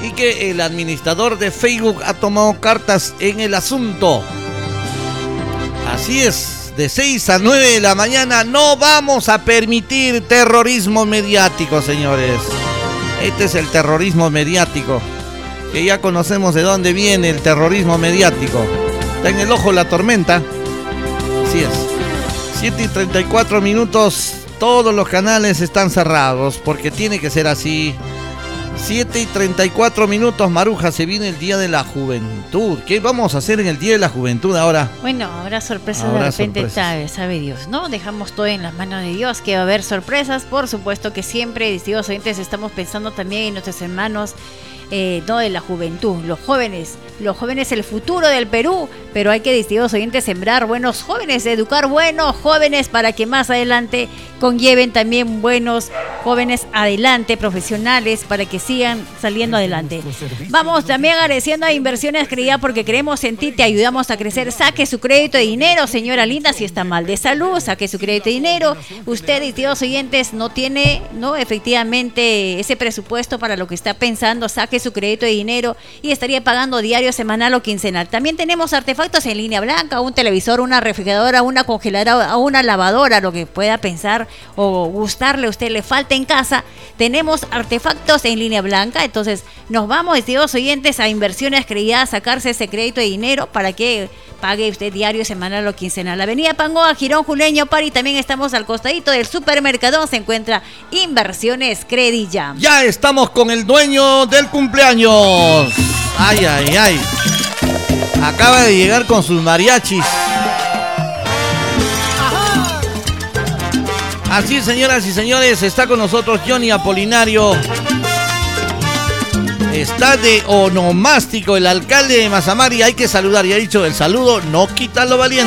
y que el administrador de Facebook ha tomado cartas en el asunto. Así es, de 6 a 9 de la mañana no vamos a permitir terrorismo mediático, señores. Este es el terrorismo mediático, que ya conocemos de dónde viene el terrorismo mediático. Está en el ojo de la tormenta. Así es. 7:34 minutos, todos los canales están cerrados, porque tiene que ser así. 7:34 minutos, Maruja, se viene el Día de la Juventud. ¿Qué vamos a hacer en el Día de la Juventud ahora? Bueno, habrá sorpresas de repente, sabe Dios, ¿no? Dejamos todo en las manos de Dios, que va a haber sorpresas, por supuesto que siempre, distinguidos oyentes, estamos pensando también en nuestros hermanos, no, de la juventud, los jóvenes, el futuro del Perú, pero hay que, distinguidos oyentes, sembrar buenos jóvenes, educar buenos jóvenes para que más adelante conlleven también buenos jóvenes adelante, profesionales, para que sigan saliendo adelante. Vamos también agradeciendo a Inversiones Credida, porque creemos en ti, te ayudamos a crecer. Saque su crédito de dinero, señora linda, si está mal de salud, saque su crédito de dinero. Usted, distinguidos oyentes, no tiene, no, efectivamente, ese presupuesto para lo que está pensando, saque su crédito de dinero y estaría pagando diario, semanal o quincenal. También tenemos artefactos en línea blanca, un televisor, una refrigeradora, una congeladora, una lavadora, lo que pueda pensar o gustarle a usted, le falta en casa. Tenemos artefactos en línea blanca, entonces nos vamos, estimados oyentes, a Inversiones Credida, a sacarse ese crédito de dinero para que pague usted diario, semanal o quincenal. Avenida Pangoa, Girón, Juleño, Pari. También estamos al costadito del supermercado, se encuentra Inversiones Credida. Ya estamos con el dueño del cumpleaños. Ay, ay, ay. Acaba de llegar con sus mariachis. Así, señoras y señores, está con nosotros Johnny Apolinario. Está de onomástico el alcalde de Mazamari. Hay que saludar, y ha dicho, el saludo no quita lo valiente.